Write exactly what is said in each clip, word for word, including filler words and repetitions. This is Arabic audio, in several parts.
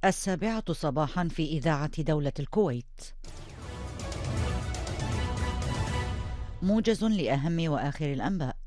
السابعة صباحا في إذاعة دولة الكويت. موجز لأهم وآخر الأنباء.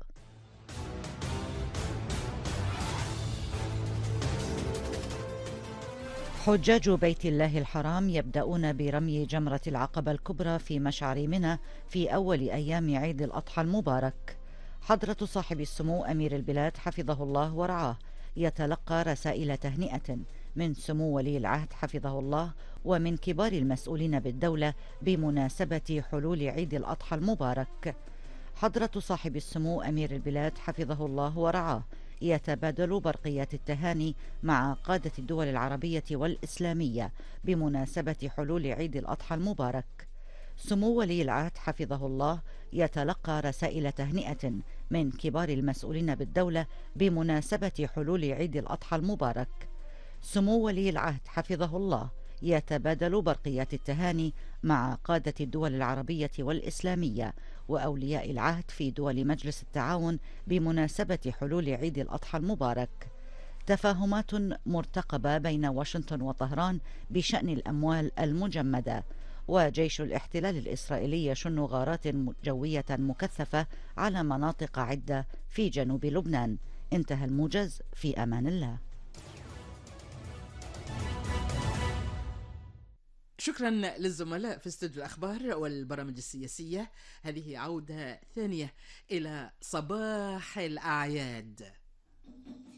حجاج بيت الله الحرام يبدأون برمي جمرة العقبة الكبرى في مشعر منى في أول أيام عيد الأضحى المبارك. حضرة صاحب السمو أمير البلاد حفظه الله ورعاه يتلقى رسائل تهنئة من سمو ولي العهد حفظه الله ومن كبار المسؤولين بالدولة بمناسبة حلول عيد الأضحى المبارك. حضرة صاحب السمو أمير البلاد حفظه الله ورعاه يتبادل برقيات التهاني مع قادة الدول العربية والإسلامية بمناسبة حلول عيد الأضحى المبارك. سمو ولي العهد حفظه الله يتلقى رسائل تهنئة من كبار المسؤولين بالدولة بمناسبة حلول عيد الأضحى المبارك. سمو ولي العهد حفظه الله يتبادل برقيات التهاني مع قادة الدول العربية والإسلامية وأولياء العهد في دول مجلس التعاون بمناسبة حلول عيد الأضحى المبارك. تفاهمات مرتقبة بين واشنطن وطهران بشأن الأموال المجمدة. وجيش الاحتلال الإسرائيلي يشن غارات جوية مكثفة على مناطق عدة في جنوب لبنان. انتهى الموجز، في أمان الله. شكرا للزملاء في استوديو الأخبار والبرامج السياسية. هذه عودة ثانية إلى صباح الأعياد.